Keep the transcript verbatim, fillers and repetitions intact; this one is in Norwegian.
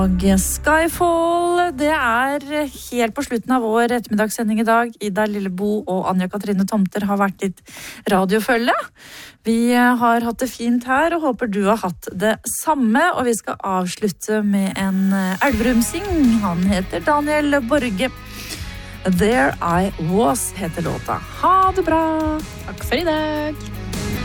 Og Skyfall, det er helt på slutten av vår ettermiddagssending i dag. Ida Lillebo og Anja Katrine Tomter har vært ditt radiofølge. Vi har hatt det fint her og håper du har hatt det samme. Og vi skal avslutte med en elverumsing. Han heter Daniel Borge. There I Was heter låta. Ha det bra! Takk for i dag!